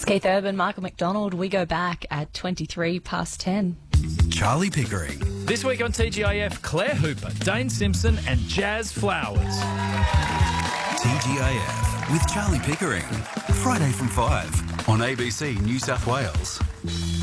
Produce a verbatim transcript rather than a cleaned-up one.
It's Keith Urban, Michael McDonald. We go back at twenty-three past ten. Charlie Pickering. This week on T G I F, Claire Hooper, Dane Simpson and Jazz Flowers. T G I F with Charlie Pickering. Friday from five on A B C New South Wales.